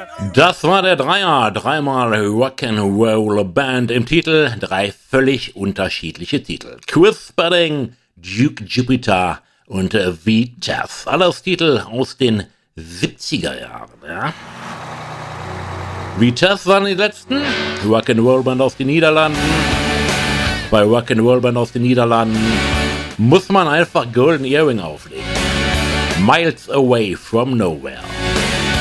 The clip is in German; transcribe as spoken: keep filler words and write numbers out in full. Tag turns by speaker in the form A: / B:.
A: Das war der Dreier, dreimal Rock'n'Roll Band im Titel, drei völlig unterschiedliche Titel. Chris Spedding, Duke Jupiter und äh, V-Tef. Alles Titel aus den siebziger Jahren, ja. V-Tef waren die letzten, Rock'n'Roll Band aus den Niederlanden. Bei Rock'n'Roll Band aus den Niederlanden muss man einfach Golden Earring auflegen. Miles Away from Nowhere.